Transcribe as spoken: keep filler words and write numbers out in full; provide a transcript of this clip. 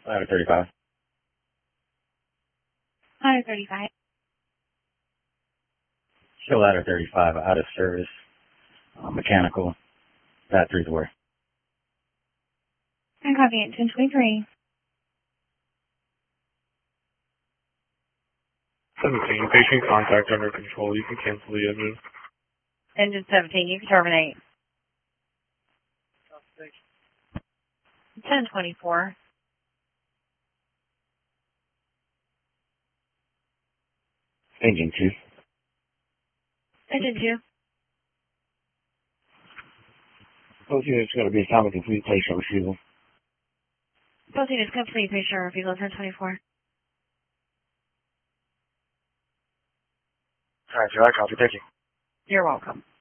Ladder thirty-five. Ladder thirty-five. Show ladder thirty-five out of service. Uh, mechanical. Batteries were. I copy it, ten twenty-three. seventeen, patient contact under control. You can cancel the engine. Engine seventeen, you can terminate. ten twenty-four. Engine two. Engine two. Those units going to be assigned complete place on refusal. Both units complete, make sure refusal ten twenty-four. Alright, sir, I copy. Thank you. You're welcome.